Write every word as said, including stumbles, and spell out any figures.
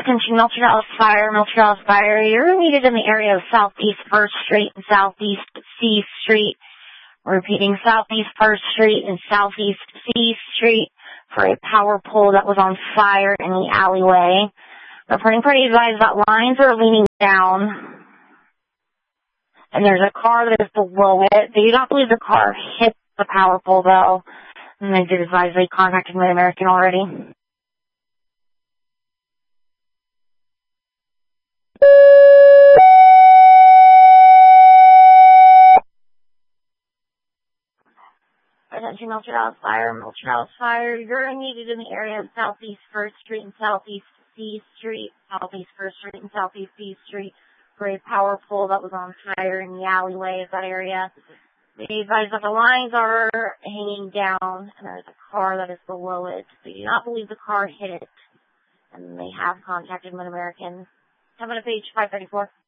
Attention, Milton Dallas Fire, Milton Dallas Fire. You're needed in the area of Southeast first Street and Southeast C Street. Repeating, Southeast first Street and Southeast C Street for a power pole that was on fire in the alleyway. Reporting party advised that lines are leaning down, and there's a car that is below it. They do not believe the car hit the power pole, though, and they did advise they contacted Mid-American already. Attention, Milton Dallas Fire, Milton Dallas Fire. You're needed in the area of Southeast first Street and Southeast C Street, Southeast first Street and Southeast C Street for a power pole that was on fire in the alleyway of that area. They advise that the lines are hanging down, and there's a car that is below it. They do not believe the car hit it, and they have contacted Mid-American. Coming to page five thirty-four.